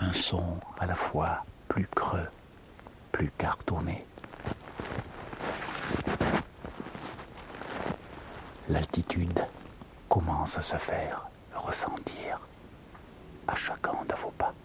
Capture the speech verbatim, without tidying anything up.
un son à la fois plus creux, plus cartonné. L'altitude commence à se faire ressentir à chacun de vos pas.